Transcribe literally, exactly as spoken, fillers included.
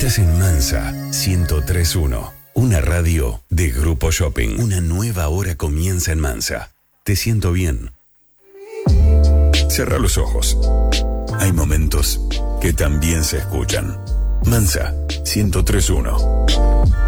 Estás en Mansa ciento tres punto uno, una radio de Grupo Shopping. Una nueva hora comienza en Mansa. Te siento bien. Cerra los ojos. Hay momentos que también se escuchan. Mansa ciento tres punto uno.